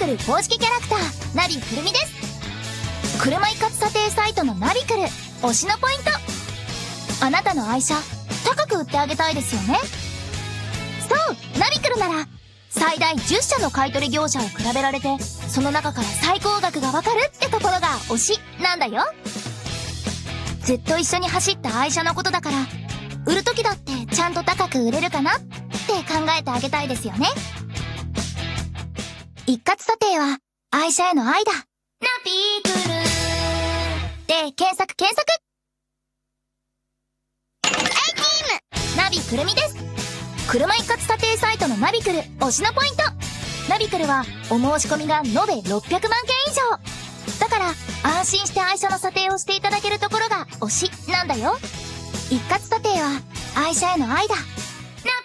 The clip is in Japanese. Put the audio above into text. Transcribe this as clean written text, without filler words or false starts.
クル公式キャラクターナビくるみです。車一括査定サイトのナビクル推しのポイント。あなたの愛車高く売ってあげたいですよね。そうナビクルなら最大10社の買取業者を比べられて、その中から最高額がわかるってところが推しなんだよ。ずっと一緒に走った愛車のことだから、売る時だってちゃんと高く売れるかなって考えてあげたいですよね。一括査定は愛車への愛だ。ナビクルで検索。ナビくるみです。車一括査定サイトのナビクル推しのポイント。ナビクルはお申し込みが延べ600万件以上。だから安心して愛車の査定をしていただけるところが推しなんだよ。一括査定は愛車への愛だ。